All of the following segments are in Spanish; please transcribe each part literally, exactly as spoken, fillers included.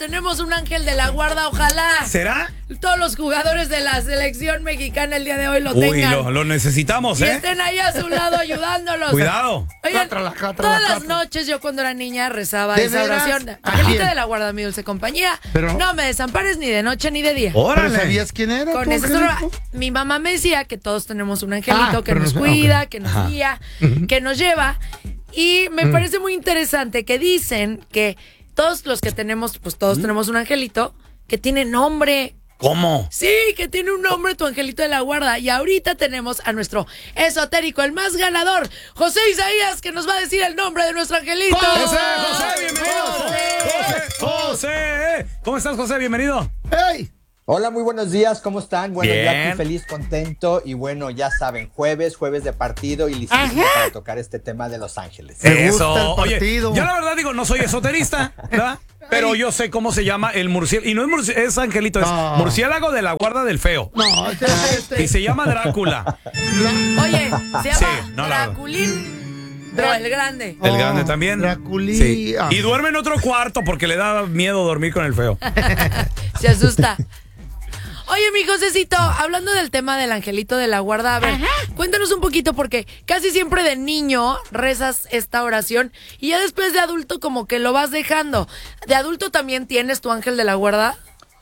tenemos un ángel de la guarda, ojalá. ¿Será? Todos los jugadores de la selección mexicana el día de hoy lo Uy, tengan. lo, lo necesitamos, y ¿eh? estén ahí a su lado ayudándolos. Cuidado. Oigan, Cátrala, cátrala, todas las cátrala. noches yo cuando era niña rezaba ¿De esa veras? oración. ¿A Angelita quién? de la guarda, mi dulce compañía. Pero- no me desampares ni de noche ni de día. ¿Pero Órale. sabías quién era? Con tu eso angelito? solo- mi mamá me decía que todos tenemos un angelito Ah, que pero nos no sé, cuida, ok. que nos Ajá. guía, que nos lleva. Y me parece muy interesante que dicen que todos los que tenemos, pues todos tenemos un angelito que tiene nombre. ¿Cómo? Sí, que tiene un nombre tu angelito de la guarda. Y ahorita tenemos a nuestro esotérico, el más ganador, José Isaías, que nos va a decir el nombre de nuestro angelito. José, José, bienvenido. José. José, José. ¿Cómo estás, José? Bienvenido. ¡Ey! Hola, muy buenos días, ¿cómo están? Bueno, Bien. yo aquí feliz, contento y bueno, ya saben, jueves, jueves de partido y listísimo para tocar este tema de Los Ángeles. ¿Te gusta el Oye, partido? yo la verdad digo, no soy esoterista, ¿verdad? Pero yo sé cómo se llama el murciélago. Y no es murciélago, es angelito, es No. murciélago de la guarda del feo. No, este es este. Y se llama Drácula. Oye, se llama Sí, no, la- Draculín. No, el grande. El Oh, grande también. Draculí. Sí. Ah. Y duerme en otro cuarto porque le da miedo dormir con el feo. Se asusta. Oye, mi Josecito, hablando del tema del angelito de la guarda, a ver, cuéntanos un poquito porque casi siempre de niño rezas esta oración y ya después de adulto como que lo vas dejando. ¿De adulto también tienes tu ángel de la guarda?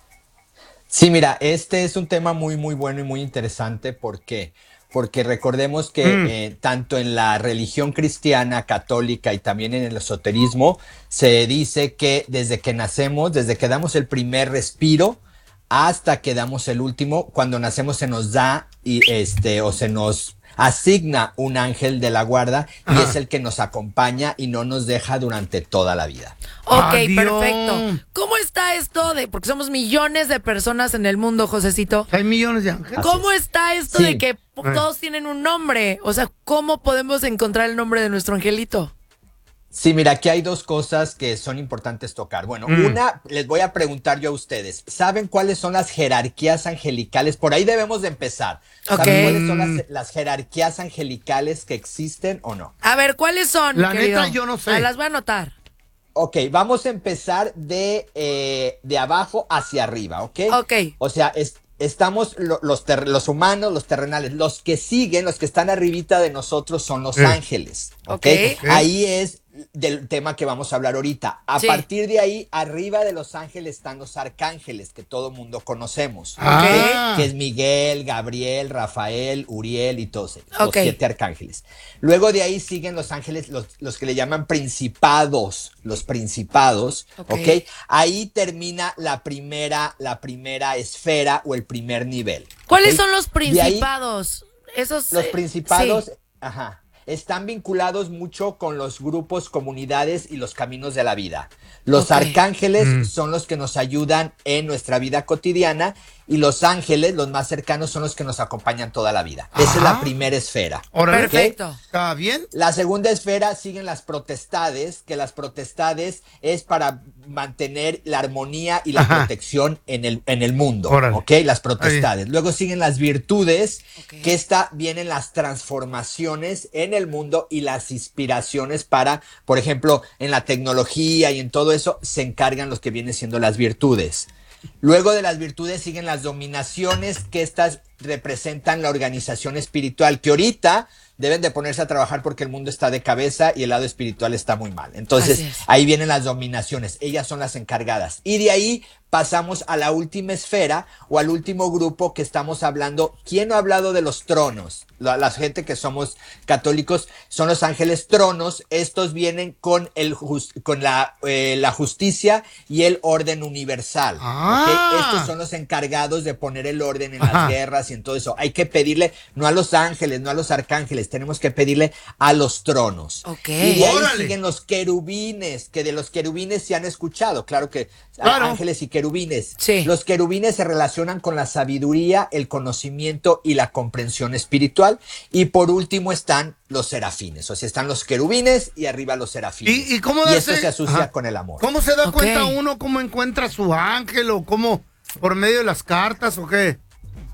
Sí, mira, este es un tema muy, muy bueno y muy interesante. ¿Por qué? Porque recordemos que eh, tanto en la religión cristiana, católica y también en el esoterismo, se dice que desde que nacemos, desde que damos el primer respiro, hasta que damos el último, cuando nacemos se nos da y este o se nos asigna un ángel de la guarda y Ajá. es el que nos acompaña y no nos deja durante toda la vida. Ok, Adiós. perfecto. ¿Cómo está esto de, porque somos millones de personas en el mundo, Josecito? Hay millones de ángeles. ¿Cómo está esto Sí. de que todos tienen un nombre? O sea, ¿cómo podemos encontrar el nombre de nuestro angelito? Sí, mira, aquí hay dos cosas que son importantes tocar. Bueno, Mm. una, les voy a preguntar yo a ustedes. ¿Saben cuáles son las jerarquías angelicales? Por ahí debemos de empezar. ¿Saben Ok. cuáles son las, las jerarquías angelicales que existen o no? A ver, ¿cuáles son? La querido? neta, yo no sé. Ah, las voy a anotar. Ok, vamos a empezar de, eh, de abajo hacia arriba, ¿ok? Ok. O sea, es- estamos lo- los, ter- los humanos, los terrenales. Los que siguen, los que están arribita de nosotros son los Eh. ángeles, ¿ok? Ok. Ahí es del tema que vamos a hablar ahorita. A Sí. partir de ahí, arriba de los ángeles están los arcángeles que todo mundo conocemos, ¿ok? Ah. Que es Miguel, Gabriel, Rafael, Uriel y todos ellos, Ok. los siete arcángeles. Luego de ahí siguen los ángeles, los, los que le llaman principados, los principados, Ok. ¿ok? Ahí termina la primera, la primera esfera o el primer nivel. ¿Cuáles ¿ok? son los De ahí, principados? Esos. los eh, principados, sí. ajá, están vinculados mucho con los grupos, comunidades y los caminos de la vida. Los Ok. arcángeles Mm. son los que nos ayudan en nuestra vida cotidiana y los ángeles, los más cercanos, son los que nos acompañan toda la vida. Esa es Ajá. la primera esfera. Órale. Perfecto. ¿Está bien? La segunda esfera siguen las protestades, que las protestades es para mantener la armonía y la Ajá. protección en el, en el mundo, Órale. ¿ok? Las protestades. Luego siguen las virtudes, Ok. que esta vienen las transformaciones en el mundo y las inspiraciones para, por ejemplo, en la tecnología y en todo eso, se encargan los que vienen siendo las virtudes. Luego de las virtudes siguen las dominaciones, que estas representan la organización espiritual, que ahorita deben de ponerse a trabajar porque el mundo está de cabeza y el lado espiritual está muy mal. Entonces, Así es. ahí vienen las dominaciones, ellas son las encargadas. Y de ahí pasamos a la última esfera o al último grupo que estamos hablando. ¿Quién no ha hablado de los tronos? La, la gente que somos católicos son los ángeles tronos. Estos vienen con, el jus- con la, eh, la justicia y el orden universal. Ah. ¿ok? Estos son los encargados de poner el orden en Ajá. las guerras y en todo eso. Hay que pedirle, no a los ángeles, no a los arcángeles, tenemos que pedirle a los tronos. Ok. Y de ahí Órale. siguen los querubines, que de los querubines se han escuchado, claro que Claro. ángeles y querubines. Sí. Los querubines se relacionan con la sabiduría, el conocimiento y la comprensión espiritual. Y por último están los serafines, o sea, están los querubines y arriba los serafines. ¿Y, y cómo y darse- esto se asocia Ajá. con el amor. ¿Cómo se da Ok. cuenta uno cómo encuentra su ángel o cómo por medio de las cartas o qué?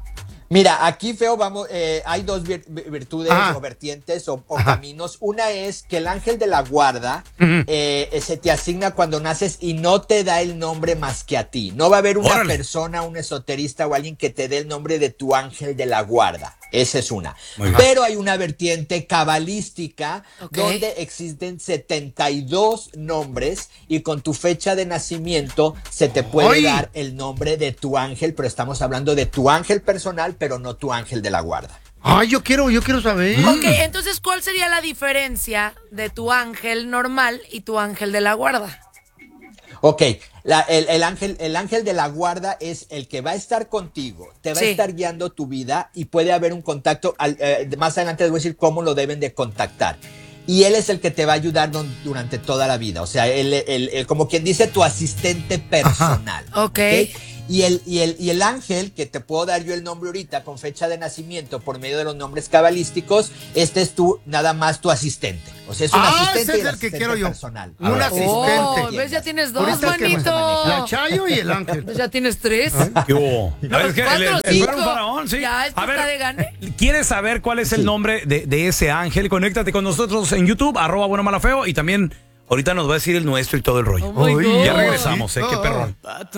Mira, aquí, Feo, vamos, eh, hay dos vir- virtudes Ajá. o vertientes o, o caminos. Una es que el ángel de la guarda Ujú. eh, se te asigna cuando naces y no te da el nombre más que a ti. No va a haber una Órale. persona, un esoterista o alguien que te dé el nombre de tu ángel de la guarda. Esa es una. Muy bien. Pero hay una vertiente cabalística Ok. donde existen setenta y dos nombres y con tu fecha de nacimiento se te puede ¡Ay! dar el nombre de tu ángel, pero estamos hablando de tu ángel personal, pero no tu ángel de la guarda. Ay, yo quiero, yo quiero saber. Ok, entonces, ¿cuál sería la diferencia de tu ángel normal y tu ángel de la guarda? Ok, la- el, el ángel, el ángel de la guarda es el que va a estar contigo, te va Sí. a estar guiando tu vida y puede haber un contacto. Al- eh, más adelante les voy a decir cómo lo deben de contactar. Y él es el que te va a ayudar don- durante toda la vida. O sea, él, él- él, como quien dice, tu asistente personal. Ok. Y el, y, el, y el ángel, que te puedo dar yo el nombre ahorita con fecha de nacimiento por medio de los nombres cabalísticos, este es tu, nada más tu asistente. O sea, es un Ah, asistente ese y es el el que asistente quiero yo. personal. Un A ver, asistente. Oh, sí. ¿ves? Ya tienes dos, Ahorita es que me- manito. La Chayo y el ángel. Pues ya tienes tres. ¿Qué hubo? No, Es que el, cuatro, el- el cinco. fuera un faraón, sí. Ya, esto A ver, está de gane. ¿quieres saber cuál es el Sí. nombre de, de ese ángel? Conéctate con nosotros en YouTube, arroba bueno mala feo, y también ahorita nos va a decir el nuestro y todo el rollo. Oh my Uy, God. Ya regresamos, ¿eh? Qué Oh. perrón.